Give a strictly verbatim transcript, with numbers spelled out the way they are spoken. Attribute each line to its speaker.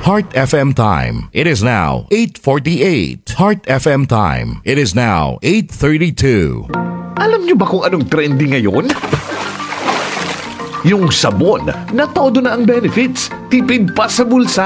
Speaker 1: Heart F M time. It is now eight forty-eight. Heart F M time. It is now eight thirty-two.
Speaker 2: Alam niyo ba kung anong trending ngayon? Yung sabon na todo na ang benefits. Tipid pa sa bulsa.